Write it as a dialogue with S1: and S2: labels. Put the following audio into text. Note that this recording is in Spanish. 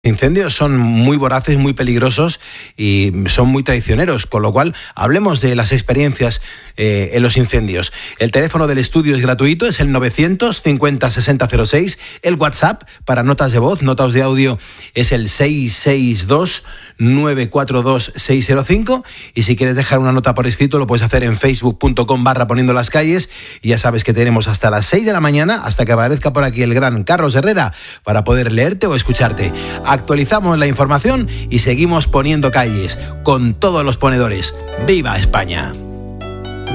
S1: Incendios son muy voraces, muy peligrosos y son muy traicioneros, con lo cual hablemos de las experiencias en los incendios. El teléfono del estudio es gratuito, es el 950-6006. El WhatsApp para notas de voz, notas de audio, es el 662-942-605. Y si quieres dejar una nota por escrito, lo puedes hacer en facebook.com/poniendo las calles. Y ya sabes que tenemos hasta las 6 de la mañana, hasta que aparezca por aquí el gran Carlos Herrera, para poder leerte o escucharte. Actualizamos la información y seguimos poniendo calles con todos los ponedores. ¡Viva España!